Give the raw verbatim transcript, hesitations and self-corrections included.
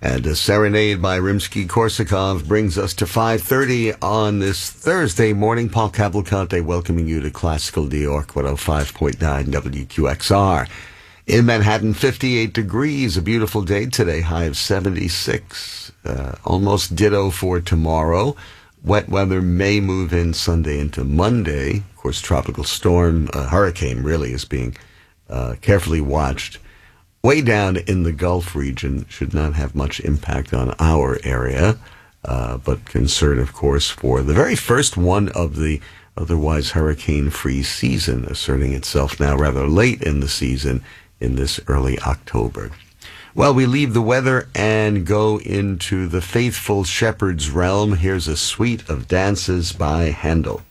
And a Serenade by Rimsky-Korsakov brings us to five thirty on this Thursday morning. Paul Cavalcante welcoming you to Classical New York one oh five point nine W Q X R. In Manhattan, fifty-eight degrees, a beautiful day today, high of seventy-six. Uh, almost ditto for tomorrow. Wet weather may move in Sunday into Monday. Of course, tropical storm, uh, hurricane really is being uh, carefully watched. Way down in the Gulf region, should not have much impact on our area, uh, but concern, of course, for the very first one of the otherwise hurricane-free season, asserting itself now rather late in the season in this early October. Well, we leave the weather and go into the faithful shepherd's realm. Here's a suite of dances by Handel.